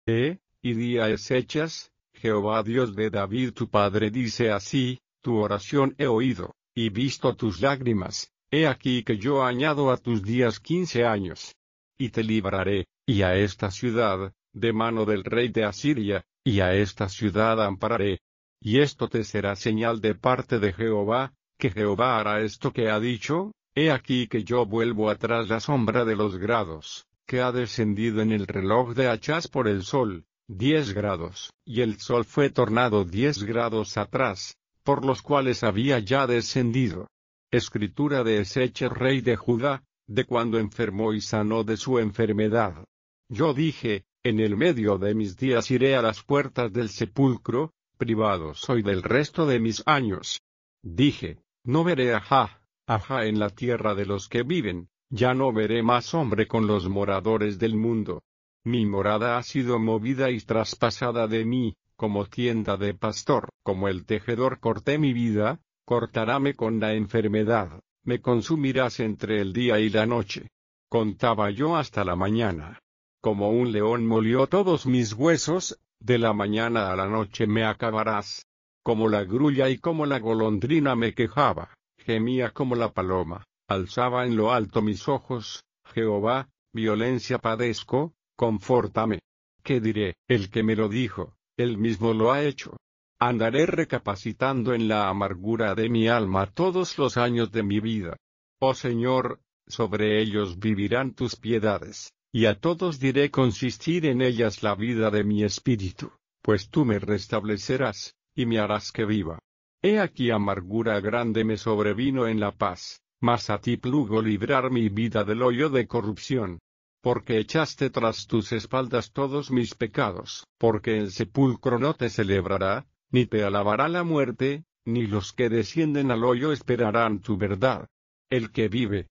Y di a Ezechas: Jehová Dios de David tu padre dice así: tu oración he oído, y visto tus lágrimas, he aquí que yo añado a tus días 15 años. Y te libraré, y a esta ciudad, de mano del rey de Asiria, y a esta ciudad ampararé. Y esto te será señal de parte de Jehová, que Jehová hará esto que ha dicho: he aquí que yo vuelvo atrás la sombra de los grados, que ha descendido en el reloj de Achaz por el sol, 10 grados, y el sol fue tornado 10 grados atrás, por los cuales había ya descendido. Escritura de Ezechas rey de Judá, de cuando enfermó y sanó de su enfermedad. Yo dije: en el medio de mis días iré a las puertas del sepulcro, privado soy del resto de mis años. Dije: no veré ajá en la tierra de los que viven, ya no veré más hombre con los moradores del mundo. Mi morada ha sido movida y traspasada de mí, como tienda de pastor, como el tejedor corté mi vida, cortaráme con la enfermedad, me consumirás entre el día y la noche. Contaba yo hasta la mañana. Como un león molió todos mis huesos, de la mañana a la noche me acabarás. Como la grulla y como la golondrina me quejaba, gemía como la paloma, alzaba en lo alto mis ojos: Jehová, violencia padezco, confórtame. ¿Qué diré? El que me lo dijo, él mismo lo ha hecho. Andaré recapacitando en la amargura de mi alma todos los años de mi vida. Oh Señor, sobre ellos vivirán tus piedades, y a todos diré consistir en ellas la vida de mi espíritu, pues tú me restablecerás, y me harás que viva. He aquí amargura grande me sobrevino en la paz, mas a ti plugo librar mi vida del hoyo de corrupción. Porque echaste tras tus espaldas todos mis pecados, porque el sepulcro no te celebrará, ni te alabará la muerte, ni los que descienden al hoyo esperarán tu verdad. El que vive,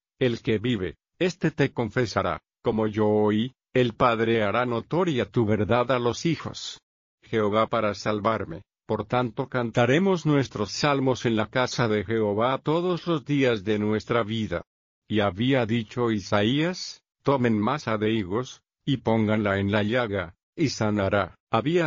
éste te confesará, como yo oí: el Padre hará notoria tu verdad a los hijos. Jehová para salvarme, por tanto cantaremos nuestros salmos en la casa de Jehová todos los días de nuestra vida. Y había dicho Isaías: tomen masa de higos, y pónganla en la llaga, y sanará. Había